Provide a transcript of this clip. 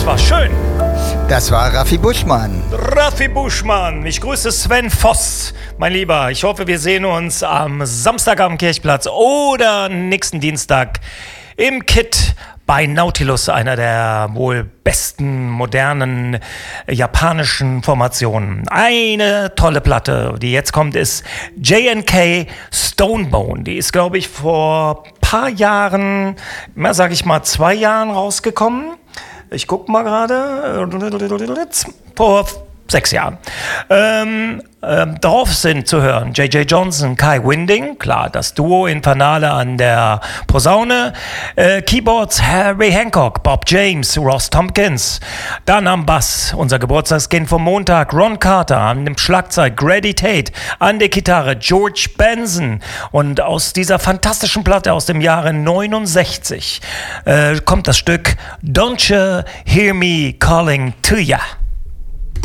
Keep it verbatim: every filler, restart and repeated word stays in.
war schön. Das war Raffi Buschmann. Raffi Buschmann. Ich grüße Sven Voss, mein Lieber. Ich hoffe, wir sehen uns am Samstag am Kirchplatz oder nächsten Dienstag im Kit bei Nautilus, einer der wohl besten modernen japanischen Formationen. Eine tolle Platte, die jetzt kommt, ist J N K Stonebone. Die ist, glaube ich, vor ein paar Jahren, na, sag ich mal, zwei Jahren rausgekommen. Ich guck mal gerade. Vor sechs Jahren. Ähm, ähm, darauf sind zu hören J J Johnson, Kai Winding, klar, das Duo Infernale an der Posaune, äh, Keyboards Harry Hancock, Bob James, Ross Tompkins, dann am Bass, unser Geburtstagskind vom Montag, Ron Carter, an dem Schlagzeug Grady Tate, an der Gitarre George Benson und aus dieser fantastischen Platte aus dem Jahre neunundsechzig äh, kommt das Stück Don't You Hear Me Calling to Ya.